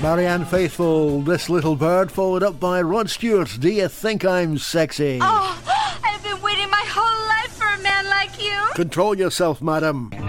Marianne Faithfull, This Little Bird, followed up by Rod Stewart, Do You Think I'm Sexy? Oh, I've been waiting my whole life for a man like you. Control yourself, madam.